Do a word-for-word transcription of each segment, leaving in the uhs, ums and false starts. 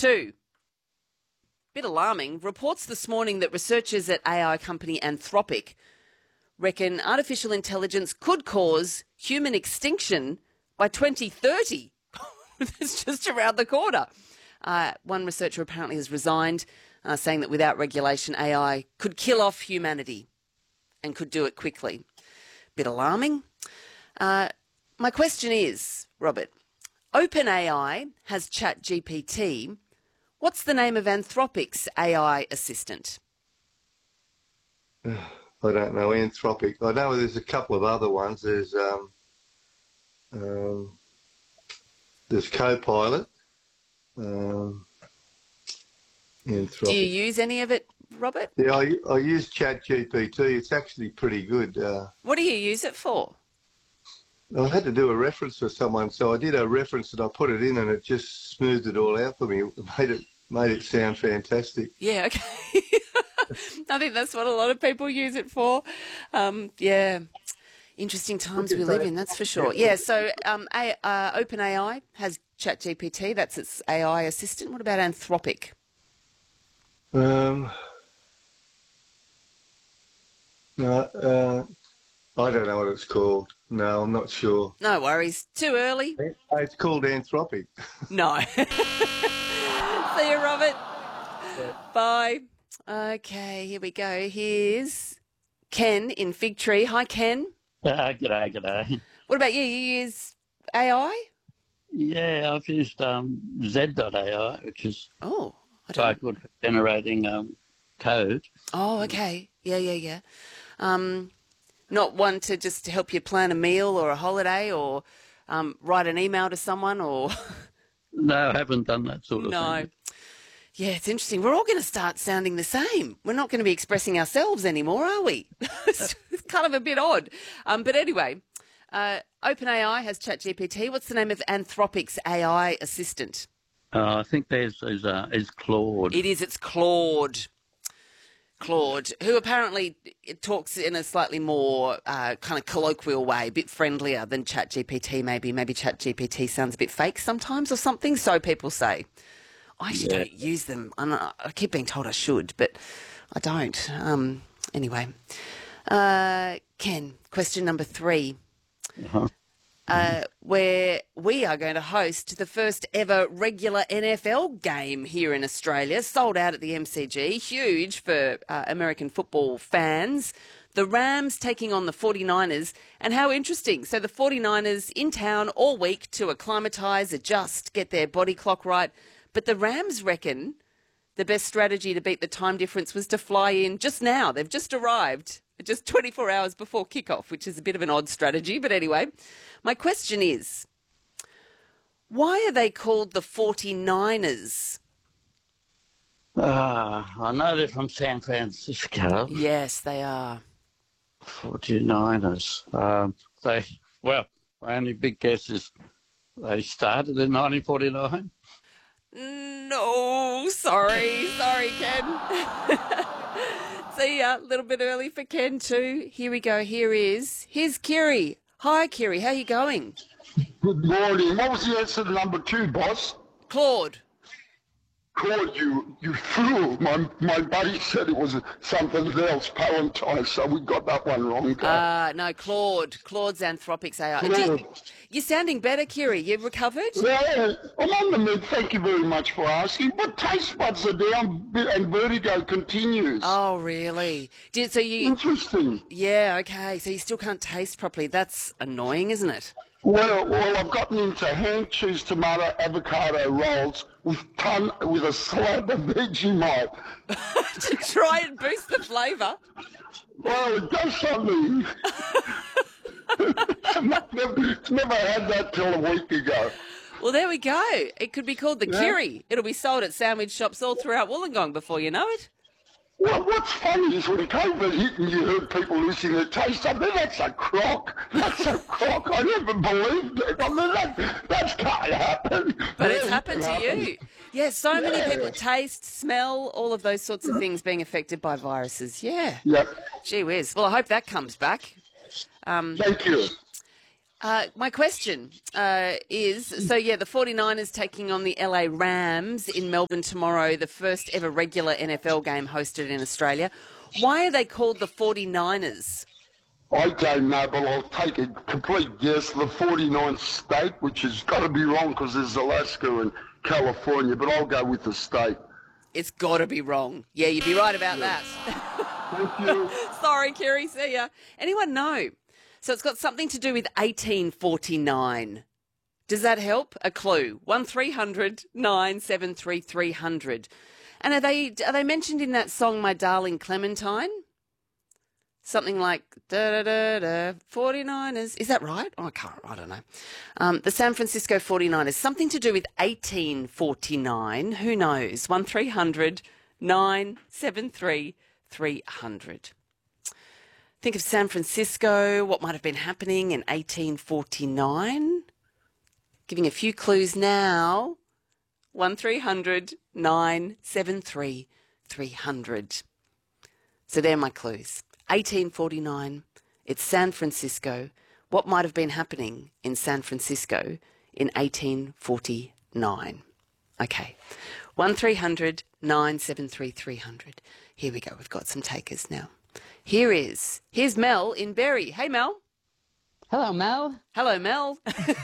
two. Bit alarming. Reports this morning that researchers at A I company Anthropic reckon artificial intelligence could cause human extinction by twenty thirty. That's just around the corner. Uh, one researcher apparently has resigned, uh, saying that without regulation, A I could kill off humanity and could do it quickly. Bit alarming. Uh, my question is, Robert, OpenAI has ChatGPT. What's the name of Anthropic's A I assistant? I don't know, Anthropic. I know there's a couple of other ones. There's um, um, there's Copilot. Um, Anthropic. Do you use any of it, Robert? Yeah, I, I use ChatGPT. It's actually pretty good. Uh, what do you use it for? I had to do a reference for someone, so I did a reference and I put it in, and it just smoothed it all out for me. It made it made it sound fantastic. Yeah, okay. I think that's what a lot of people use it for. Um, yeah, interesting times we live in, that's for sure. Yeah, so um, a, uh, OpenAI has ChatGPT. That's its A I assistant. What about Anthropic? Um, no, uh, I don't know what it's called. No, I'm not sure. No worries. Too early? It's called Anthropic. No. See you, Robert. Yeah. Bye. Okay, here we go. Here's Ken in Fig Tree. Hi, Ken. Uh, g'day, g'day. What about you? You use A I? Yeah, I've used um, Z dot A I, which is oh, I quite good for generating um, code. Oh, okay. Yeah, yeah, yeah. Um, not one to just help you plan a meal or a holiday or um, write an email to someone or... No, I haven't done that sort of no. thing. No. Yeah, it's interesting. We're all going to start sounding the same. We're not going to be expressing ourselves anymore, are we? It's kind of a bit odd. Um, but anyway, uh, OpenAI has ChatGPT. What's the name of Anthropic's A I assistant? Uh, I think there's is, uh, is Claude. It is. It's Claude. Claude, who apparently talks in a slightly more uh, kind of colloquial way, a bit friendlier than ChatGPT maybe. Maybe ChatGPT sounds a bit fake sometimes or something, so people say. I actually yeah. don't use them. I'm not, I keep being told I should, but I don't. Um, anyway. Uh, Ken, question number three. Uh-huh. Uh, where we are going to host the first ever regular N F L game here in Australia, sold out at the M C G, huge for uh, American football fans. The Rams taking on the forty-niners, and how interesting. So the forty-niners in town all week to acclimatise, adjust, get their body clock right. But the Rams reckon the best strategy to beat the time difference was to fly in just now. They've just arrived just twenty-four hours before kickoff, which is a bit of an odd strategy. But anyway, my question is, why are they called the forty-niners? Uh, I know they're from San Francisco. Yes, they are. forty-niners. Um, they, well, my only big guess is they started in nineteen forty-nine. No, sorry. Sorry, Ken. See ya. A little bit early for Ken too. Here we go. Here is. Here's Kiri. Hi, Kiri. How you going? Good morning. What was the answer to number two, boss? Claude. Claude, you, you fool. My, my buddy said it was something else, Palantine, so we got that one wrong. Uh, no, Claude. Claude's Anthropic's A I. Claude. You, you're sounding better, Kiri. You've recovered? Yeah, I'm on the mend. Thank you very much for asking. But taste buds are down and vertigo continues. Oh, really? Did, so you? Interesting. Yeah, okay. So you still can't taste properly. That's annoying, isn't it? Well, well, I've gotten into hand cheese, tomato, avocado rolls with ton with a slab of Vegemite. To try and boost the flavour. Well, it does something. I've never, never had that till a week ago. Well, there we go. It could be called the Yeah. Kiri. It'll be sold at sandwich shops all throughout Wollongong before you know it. Well, what's funny is when COVID hit and you heard people losing their taste, I mean, that's a crock. That's a crock. I never believed it. I mean, that, that can't happen. But it's Yeah, happened it to happen. you. Yeah, so many Yeah. people taste, smell, all of those sorts of things being affected by viruses. Yeah. Yep. Gee whiz. Well, I hope that comes back. Um, Thank you. Uh, my question uh, is, so yeah, the 49ers taking on the L A Rams in Melbourne tomorrow, the first ever regular N F L game hosted in Australia. Why are they called the 49ers? I don't know, but I'll take a complete guess. The forty-ninth state, which has got to be wrong because there's Alaska and California, but I'll go with the state. It's got to be wrong. Yeah, you'd be right about that. Thank you. Sorry, Kerry. See ya. Anyone know? So it's got something to do with eighteen forty-nine. Does that help? A clue. one three hundred nine seven three three hundred. And are they are they mentioned in that song, My Darling Clementine? Something like da da da da forty-niners. Is that right? Oh, I can't. I don't know. Um, the San Francisco forty-niners. Something to do with eighteen forty-nine. Who knows? one three hundred nine seven three three hundred. Think of San Francisco, what might have been happening in eighteen forty-nine. Giving a few clues now. one three hundred nine seven three three hundred. So they're my clues. eighteen forty-nine, it's San Francisco. What might have been happening in San Francisco in eighteen forty-nine? Okay. one three hundred nine seven three three hundred. Here we go. We've got some takers now. Here is, here's Mel in Berry. Hey, Mel. Hello, Mel. Hello, Mel.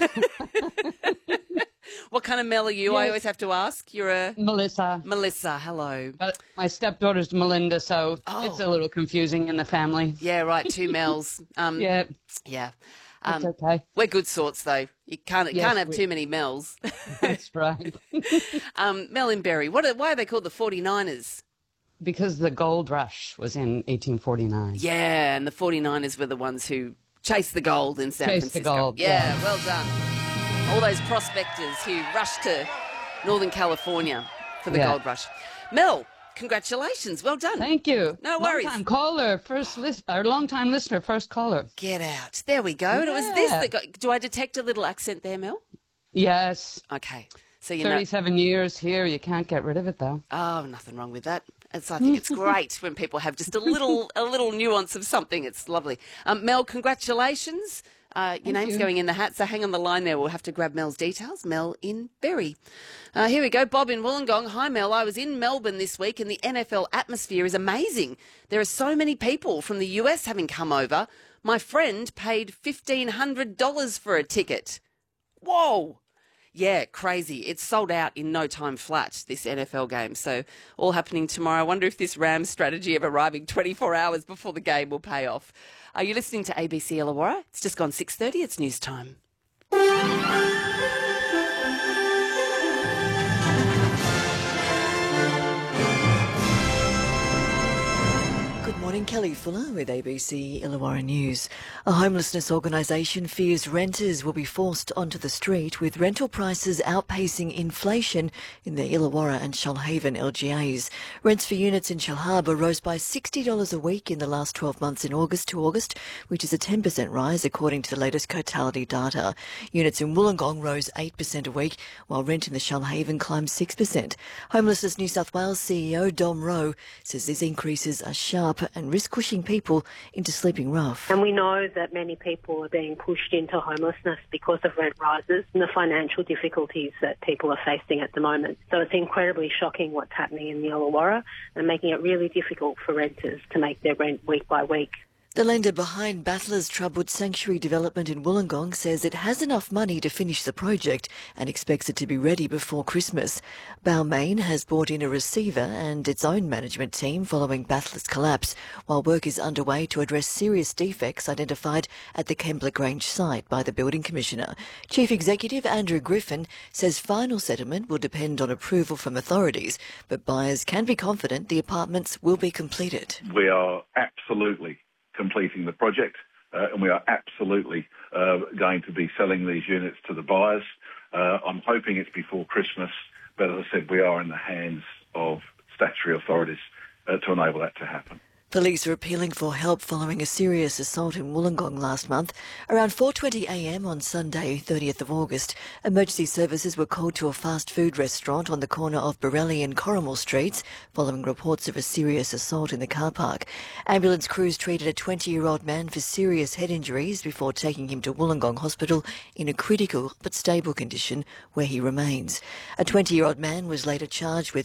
What kind of Mel are you? Yes. I always have to ask. You're a... Melissa. Melissa, hello. But my stepdaughter's Melinda, so Oh. it's a little confusing in the family. Yeah, right, two Mels. Um, Yeah, Yeah. it's Um, okay. we're good sorts, though. You can't, Yes, can't have we- too many Mels. That's right. um, Mel in Berry, what are, why are they called the 49ers? Because the gold rush was in eighteen forty-nine. Yeah, and the 49ers were the ones who chased the gold in San Chased the Francisco. gold, yeah, yeah. well done. All those prospectors who rushed to Northern California for the Yeah. gold rush. Mel, congratulations. Well done. Thank you. No worries. Long-time caller, first list, or long-time listener, first caller. Get out. There we go. And it was this Yeah. that got... Do I detect a little accent there, Mel? Yes, Okay. So you know... thirty-seven years here. You can't get rid of it, though. Oh, nothing wrong with that. It's, I think it's great when people have just a little a little nuance of something. It's lovely. Um, Mel, congratulations. Uh, your name's you. going in the hat, so hang on the line there. We'll have to grab Mel's details. Mel in Berry. Uh, here we go. Bob in Wollongong. Hi, Mel. I was in Melbourne this week and the N F L atmosphere is amazing. There are so many people from the U S having come over. My friend paid fifteen hundred dollars for a ticket. Whoa. Yeah, crazy. It's sold out in no time flat, this N F L game. So all happening tomorrow. I wonder if this Rams strategy of arriving twenty-four hours before the game will pay off. Are you listening to A B C Illawarra? It's just gone six thirty. It's news time. Good morning, Kelly Fuller with A B C Illawarra News. A homelessness organisation fears renters will be forced onto the street with rental prices outpacing inflation in the Illawarra and Shoalhaven L G As. Rents for units in Shellharbour rose by sixty dollars a week in the last twelve months in August to August, which is a ten percent rise according to the latest Cotality data. Units in Wollongong rose eight percent a week, while rent in the Shoalhaven climbed six percent. Homelessness New South Wales C E O Dom Rowe says these increases are sharp and risk pushing people into sleeping rough. And we know that many people are being pushed into homelessness because of rent rises and the financial difficulties that people are facing at the moment. So it's incredibly shocking what's happening in the Illawarra and making it really difficult for renters to make their rent week by week. The lender behind Battler's Trubwood Sanctuary development in Wollongong says it has enough money to finish the project and expects it to be ready before Christmas. Balmain has brought in a receiver and its own management team following Battler's collapse, while work is underway to address serious defects identified at the Kembla Grange site by the Building Commissioner. Chief Executive Andrew Griffin says final settlement will depend on approval from authorities, but buyers can be confident the apartments will be completed. We are absolutely completing the project, uh, and we are absolutely uh, going to be selling these units to the buyers. Uh, I'm hoping it's before Christmas, but as I said, we are in the hands of statutory authorities uh, to enable that to happen. Police are appealing for help following a serious assault in Wollongong last month. Around four twenty a m on Sunday, thirtieth of August, emergency services were called to a fast food restaurant on the corner of Borelli and Corrimal Streets following reports of a serious assault in the car park. Ambulance crews treated a twenty-year-old man for serious head injuries before taking him to Wollongong Hospital in a critical but stable condition where he remains. A twenty-year-old man was later charged with